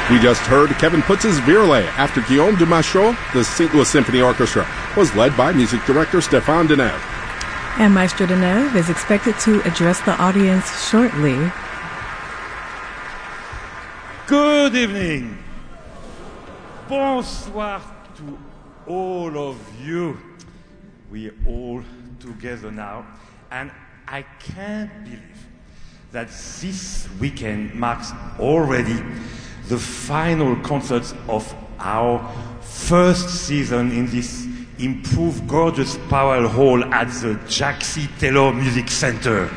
We just heard Kevin Putz's Virelais after Guillaume de Machaut. The St. Louis Symphony Orchestra was led by music director Stéphane Deneuve. And Maestro Deneuve is expected to address the audience shortly. Good evening. Bonsoir to all of you. We're all together now, and I can't believe that this weekend marks already the final concerts of our first season in this improved, gorgeous Powell Hall at the Jaxie Taylor Music Center.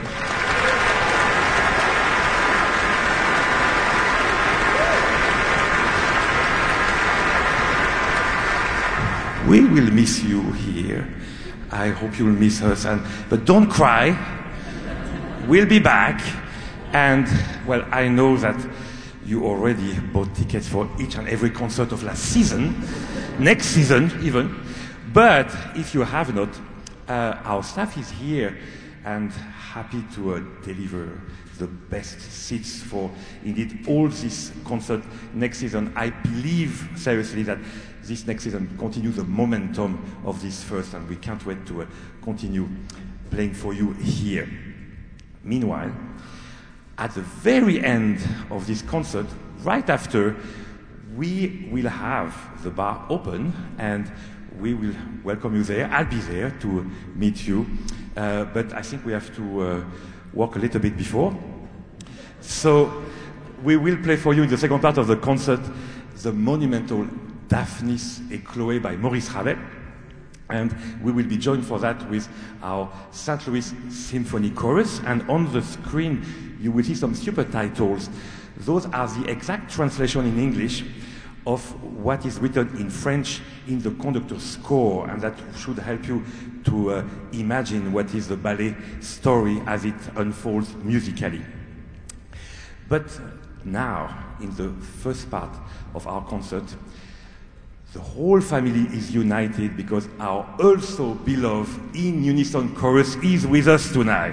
We will miss you here. I hope you'll miss us, but don't cry. We'll be back, and well, I know that you already bought tickets for each and every concert of last season, next season even. But if you have not, our staff is here and happy to deliver the best seats for indeed all this concert next season. I believe seriously that this next season continues the momentum of this first, and we can't wait to continue playing for you here. Meanwhile, at the very end of this concert, right after, we will have the bar open and we will welcome you there. I'll be there to meet you, but I think we have to walk a little bit before. So we will play for you in the second part of the concert the monumental Daphnis et Chloé by Maurice Ravel. And we will be joined for that with our St. Louis Symphony Chorus. And on the screen, you will see some subtitles. Those are the exact translation in English of what is written in French in the conductor's score. And that should help you to imagine what is the ballet story as it unfolds musically. But now, in the first part of our concert, the whole family is united because our also beloved In Unison Chorus is with us tonight.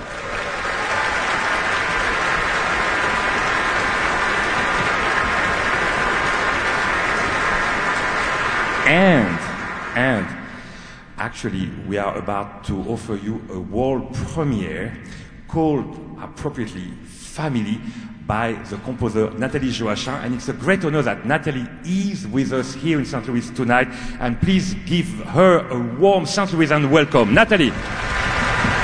And actually, we are about to offer you a world premiere called, appropriately, Family, by the composer Nathalie Joachim, and it's a great honor that Nathalie is with us here in St. Louis tonight, and please give her a warm St. Louisan welcome. Nathalie.